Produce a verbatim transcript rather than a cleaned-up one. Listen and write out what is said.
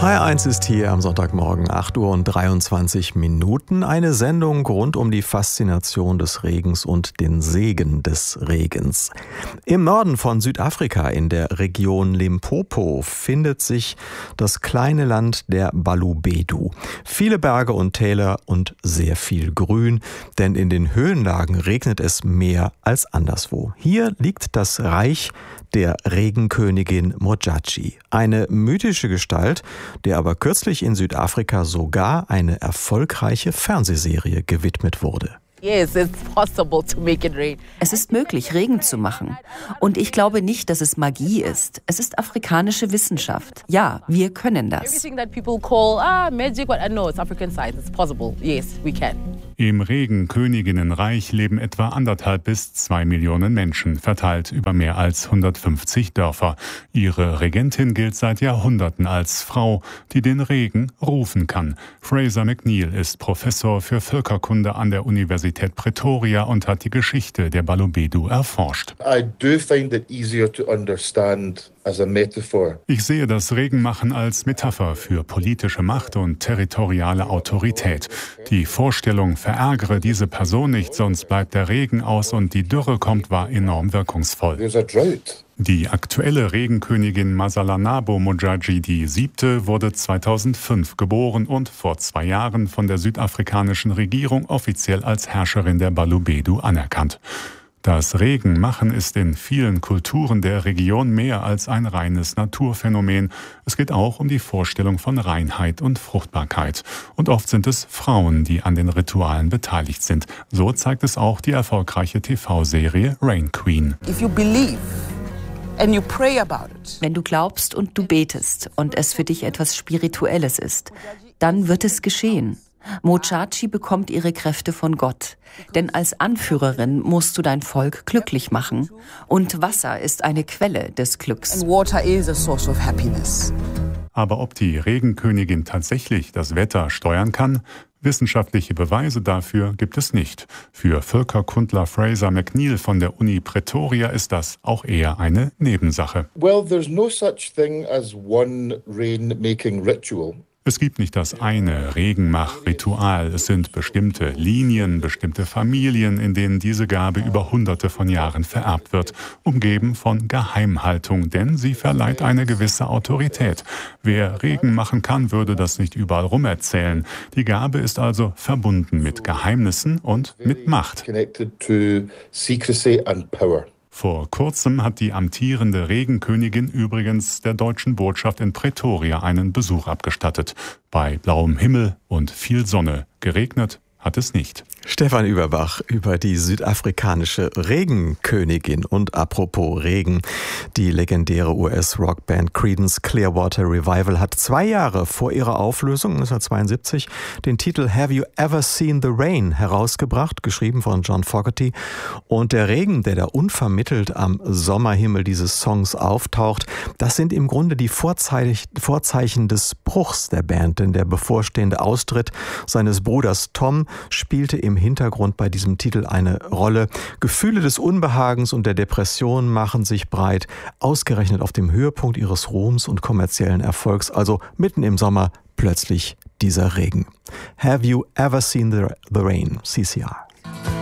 H R eins ist hier am Sonntagmorgen acht Uhr und dreiundzwanzig Minuten. Eine Sendung rund um die Faszination des Regens und den Segen des Regens. Im Norden von Südafrika in der Region Limpopo findet sich das kleine Land der Balobedu. Viele Berge und Täler und sehr viel Grün, denn in den Höhenlagen regnet es mehr als anderswo. Hier liegt das Reich der Regenkönigin Mojaji, eine mythische Gestalt, der aber kürzlich in Südafrika sogar eine erfolgreiche Fernsehserie gewidmet wurde. Yes, it's possible to make it rain. Es ist möglich, Regen zu machen. Und ich glaube nicht, dass es Magie ist. Es ist afrikanische Wissenschaft. Ja, wir können das. Everything that people call ah magic, what I know, it's African science. It's possible. Yes, we can. Im Regenköniginnenreich leben etwa anderthalb bis zwei Millionen Menschen, verteilt über mehr als hundertfünfzig Dörfer. Ihre Regentin gilt seit Jahrhunderten als Frau, die den Regen rufen kann. Fraser McNeill ist Professor für Völkerkunde an der Universität Pretoria und hat die Geschichte der Balobedu erforscht. I do find it easier to understand as a metaphor. Ich sehe das Regenmachen als Metapher für politische Macht und territoriale Autorität. Die Vorstellung, verärgere diese Person nicht, sonst bleibt der Regen aus und die Dürre kommt, war enorm wirkungsvoll. There's a drought. Die aktuelle Regenkönigin Masalanabo Mojaji, die siebte, wurde zweitausendfünf geboren und vor zwei Jahren von der südafrikanischen Regierung offiziell als Herrscherin der Balobedu anerkannt. Das Regenmachen ist in vielen Kulturen der Region mehr als ein reines Naturphänomen. Es geht auch um die Vorstellung von Reinheit und Fruchtbarkeit. Und oft sind es Frauen, die an den Ritualen beteiligt sind. So zeigt es auch die erfolgreiche T V-Serie Rain Queen. If you believe and you pray about it. Wenn du glaubst und du betest und es für dich etwas Spirituelles ist, dann wird es geschehen. Mojaji bekommt ihre Kräfte von Gott, denn als Anführerin musst du dein Volk glücklich machen. Und Wasser ist eine Quelle des Glücks. And water is a source of happiness. Aber ob die Regenkönigin tatsächlich das Wetter steuern kann? Wissenschaftliche Beweise dafür gibt es nicht. Für Völkerkundler Fraser McNeill von der Uni Pretoria ist das auch eher eine Nebensache. Well, there's no such thing as one rain-making ritual. Es gibt nicht das eine Regenmach-Ritual. Es sind bestimmte Linien, bestimmte Familien, in denen diese Gabe über Hunderte von Jahren vererbt wird, umgeben von Geheimhaltung, denn sie verleiht eine gewisse Autorität. Wer Regen machen kann, würde das nicht überall rumerzählen. Die Gabe ist also verbunden mit Geheimnissen und mit Macht. Connected to secrecy and power. Vor kurzem hat die amtierende Regenkönigin übrigens der deutschen Botschaft in Pretoria einen Besuch abgestattet. Bei blauem Himmel und viel Sonne. Geregnet hat es nicht. Stefan Überbach über die südafrikanische Regenkönigin. Und apropos Regen, die legendäre U S-Rockband Creedence Clearwater Revival hat zwei Jahre vor ihrer Auflösung neunzehnhundertzweiundsiebzig den Titel Have You Ever Seen the Rain herausgebracht, geschrieben von John Fogerty. Und der Regen, der da unvermittelt am Sommerhimmel dieses Songs auftaucht, das sind im Grunde die Vorzeichen des Bruchs der Band, denn der bevorstehende Austritt seines Bruders Tom spielte im Hintergrund bei diesem Titel eine Rolle. Gefühle des Unbehagens und der Depression machen sich breit, ausgerechnet auf dem Höhepunkt ihres Ruhms und kommerziellen Erfolgs, also mitten im Sommer, plötzlich dieser Regen. Have you ever seen the, the rain? C C R.